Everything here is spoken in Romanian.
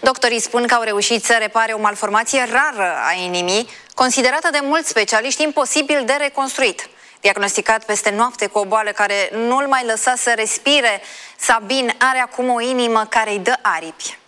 Doctorii spun că au reușit să repare o malformație rară a inimii, considerată de mulți specialiști imposibil de reconstruit. Diagnosticat peste noapte cu o boală care nu-l mai lăsa să respire, Sabin are acum o inimă care îi dă aripi.